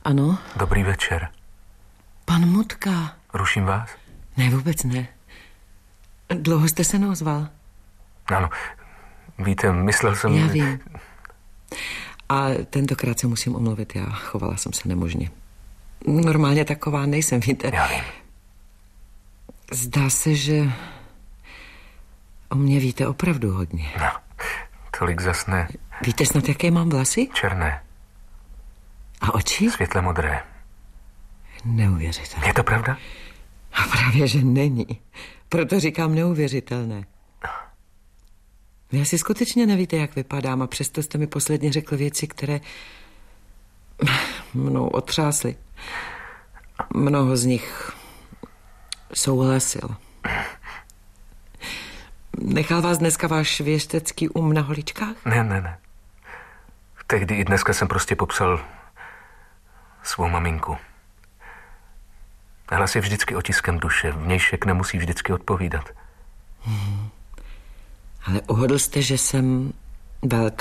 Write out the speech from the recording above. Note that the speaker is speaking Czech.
Ano? Dobrý večer. Pan Mutka. Ruším vás? Ne, vůbec ne. Dlouho jste se neozval? Ano, víte, myslel jsem... Já vím. A tentokrát se musím omluvit, já chovala jsem se nemožně. Normálně taková nejsem, víte. Já vím. Zdá se, že o mě víte opravdu hodně. No, tolik zas ne. Víte snad, jaké mám vlasy? Černé. A oči? Světle modré. Neuvěřitelné. Je to pravda? A právě, že není. Proto říkám neuvěřitelné. Vy asi skutečně nevíte, jak vypadám, a přesto jste mi posledně řekl věci, které mnou otřásly. Mnoho z nich souhlasil. Nechal vás dneska váš věštecký na holičkách? Ne. Tehdy i dneska jsem prostě popsal svou maminku. Hlas je vždycky otiskem duše, vnějšek nemusí vždycky odpovídat. Ale uhodl jste, že jsem velká.